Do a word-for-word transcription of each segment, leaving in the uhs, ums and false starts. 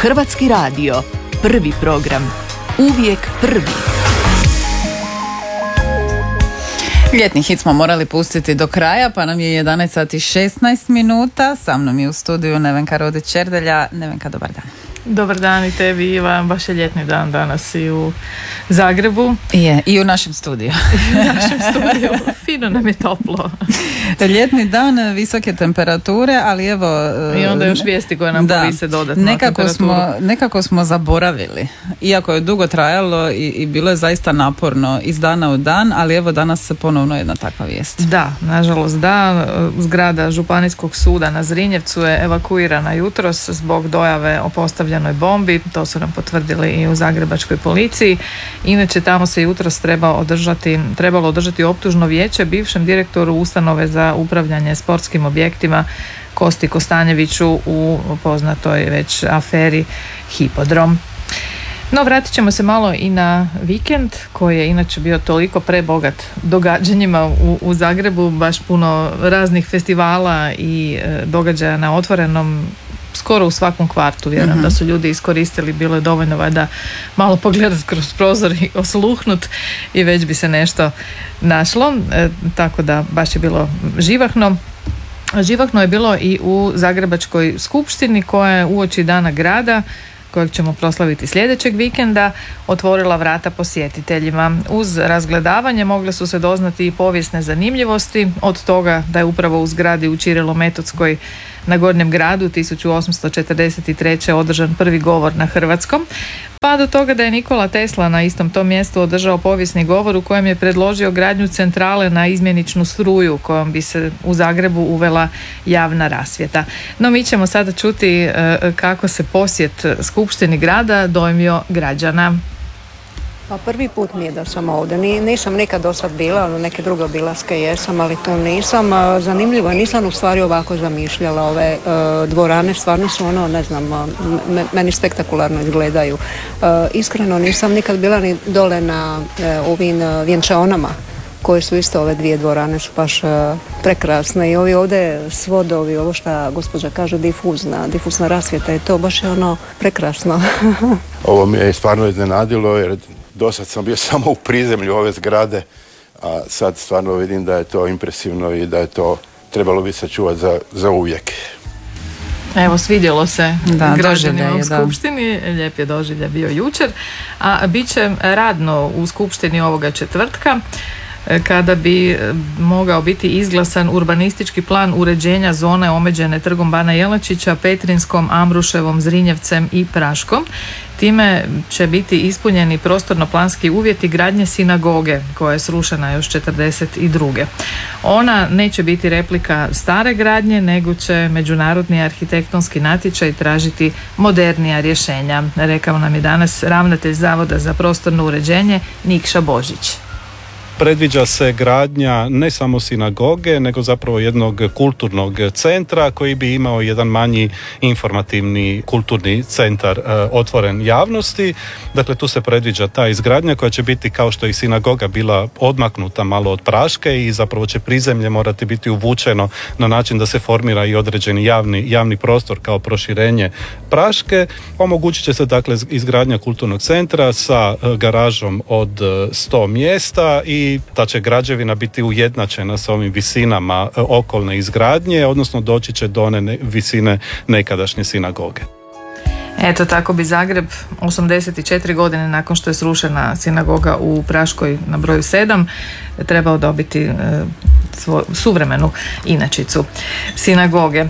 Hrvatski radio, prvi program, uvijek prvi. Ljetni hit smo morali pustiti do kraja, pa nam je jedanaest sati šesnaest minuta. Sa mnom je u studiju Nevenka Rodić-Čerdelja. Nevenka, dobar dan. Dobar dan i tebi, Iva. Baš je ljetni dan danas i u Zagrebu. Je, i u našem studiju. I u našem studiju. Fino nam je toplo. Ljetni dan, visoke temperature, ali evo... I onda još vijesti koje nam povise dodatno nekako smo, nekako smo zaboravili. Iako je dugo trajalo i, i bilo je zaista naporno iz dana u dan, ali evo danas se ponovno jedna takva vijest. Da, nažalost da. Zgrada Županijskog suda na Zrinjevcu je evakuirana jutros zbog dojave o postavljenoj bombi. To su nam potvrdili i u zagrebačkoj policiji. Inače, tamo se jutros treba održati, trebalo održati optužno vijeće bivšem direktoru ustanove za upravljanje sportskim objektima Kosti Kostanjeviću u poznatoj već aferi Hipodrom. No, vratit ćemo se malo i na vikend koji je inače bio toliko prebogat događanjima u, u Zagrebu, baš puno raznih festivala i e, događaja na otvorenom skoro u svakom kvartu. Vjerujem mm-hmm. da su ljudi iskoristili, bilo je dovoljno valjda malo pogledati kroz prozor i osluhnut i već bi se nešto našlo, e, tako da baš je bilo živahno. Živahno je bilo i u Zagrebačkoj skupštini koja je uoči Dana grada, kojeg ćemo proslaviti sljedećeg vikenda, otvorila vrata posjetiteljima. Uz razgledavanje mogle su se doznati i povijesne zanimljivosti, od toga da je upravo u zgradi u Ćirilo-Metodskoj na Gornjem gradu tisuću osamsto četrdeset treće održan prvi govor na hrvatskom, pa do toga da je Nikola Tesla na istom tom mjestu održao povijesni govor u kojem je predložio gradnju centrale na izmjeničnu struju kojom bi se u Zagrebu uvela javna rasvjeta. No, mi ćemo sada čuti kako se posjet Skupštini grada dojmio građana. Pa prvi put mi je da sam ovdje. Nisam nikad do sad bila, ali neke druge obilaske jesam, ali to nisam. Zanimljivo je, nisam u stvari ovako zamišljala ove uh, dvorane, stvarno su ono, ne znam, me, meni spektakularno izgledaju. Uh, iskreno nisam nikad bila ni dole na uh, ovim uh, vjenčaonama, koje su isto ove dvije dvorane, su baš uh, prekrasne i ovi ovdje svodovi, ovo što gospođa kaže difuzna, difuzna rasvjeta je to baš je ono prekrasno. Ovo mi je stvarno iznenadilo jer dosad sam bio samo u prizemlju ove zgrade, a sad stvarno vidim da je to impresivno i da je to trebalo bi sačuvati za, za uvijek. Evo, svidjelo se da, građanima u je, skupštini, da. Lijep je doživljaj bio jučer, a bit će radno u skupštini ovoga četvrtka, kada bi mogao biti izglasan urbanistički plan uređenja zone omeđene Trgom Bana Jelačića, Petrinskom, Ambruševom, Zrinjevcem i Praškom. Time će biti ispunjeni prostorno-planski uvjeti gradnje sinagoge koja je srušena još četrdeset druge. Ona neće biti replika stare gradnje, nego će međunarodni arhitektonski natječaj tražiti modernija rješenja, rekao nam je danas ravnatelj Zavoda za prostorno uređenje Nikša Božić. Predviđa se gradnja ne samo sinagoge, nego zapravo jednog kulturnog centra koji bi imao jedan manji informativni kulturni centar e, otvoren javnosti. Dakle, tu se predviđa ta izgradnja koja će biti, kao što je i sinagoga bila odmaknuta malo od Praške i zapravo će prizemlje morati biti uvučeno na način da se formira i određeni javni, javni prostor kao proširenje Praške. Omogućit će se dakle izgradnja kulturnog centra sa e, garažom od sto mjesta i i ta će građevina biti ujednačena sa ovim visinama okolne izgradnje, odnosno doći će do one ne, visine nekadašnje sinagoge. Eto, tako bi Zagreb osamdeset četiri godine nakon što je srušena sinagoga u Praškoj na broju sedam trebao dobiti e, svo, suvremenu inačicu sinagoge.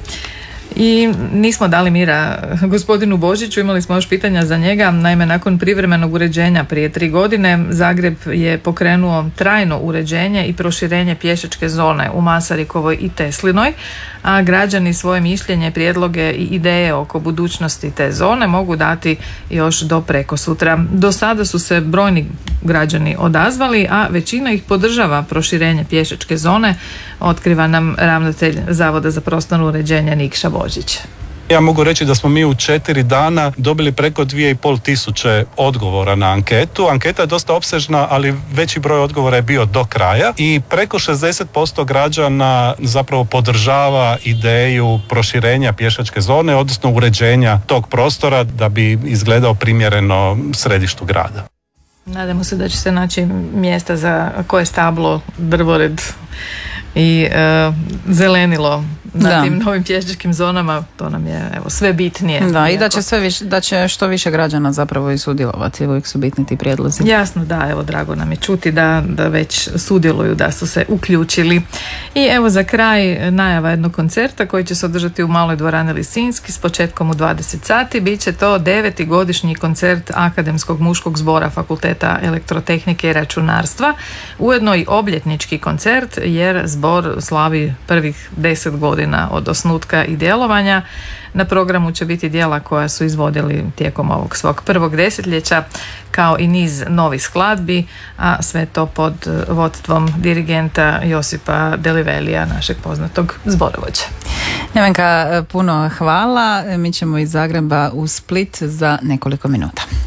I nismo dali mira gospodinu Božiću, imali smo još pitanja za njega. Naime, nakon privremenog uređenja prije tri godine Zagreb je pokrenuo trajno uređenje i proširenje pješačke zone u Masarikovoj i Teslinoj, a građani svoje mišljenje, prijedloge i ideje oko budućnosti te zone mogu dati još do prekosutra. Do sada su se brojni građani odazvali, a većina ih podržava proširenje pješačke zone, otkriva nam ravnatelj Zavoda za prostorno uređenje Nikša Božić. Ja mogu reći da smo mi u četiri dana dobili preko dvije i pol tisuće odgovora na anketu. Anketa je dosta opsežna, ali veći broj odgovora je bio do kraja i preko šezdeset posto građana zapravo podržava ideju proširenja pješačke zone, odnosno uređenja tog prostora da bi izgledao primjereno središtu grada. Nadamo se da će se naći mjesta za koje stablo, drvored i e, zelenilo na da. tim novim pješačkim zonama, to nam je evo sve bitnije. Da, i da će sve više, da će što više građana zapravo i sudjelovati, uvijek su bitni ti prijedlozi. Jasno, da, evo drago nam je čuti da, da već sudjeluju, da su se uključili. I evo za kraj najava jednog koncerta koji će se održati u Maloj dvorani Lisinski s početkom u dvadeset sati. Biće to deveti godišnji koncert Akademskog muškog zbora Fakulteta elektrotehnike i računarstva, ujedno i obljetnički koncert jer zbor slavi prvih deset godina od osnutka i djelovanja. Na programu će biti djela koja su izvodili tijekom ovog svog prvog desetljeća, kao i niz novih skladbi, a sve to pod vodstvom dirigenta Josipa Delivelija, našeg poznatog zborovođa. Nevenka, puno hvala. Mi ćemo iz Zagreba u Split za nekoliko minuta.